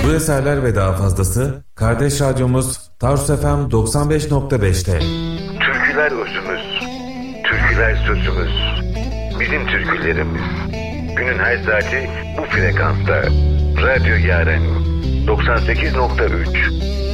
Bu eserler ve daha fazlası kardeş radyomuz Tarsus FM 95.5'te. Türküler özümüz, türküler sözümüz, bizim türkülerimiz. Günün her saati bu frekansta. Radyo Yaren 98.3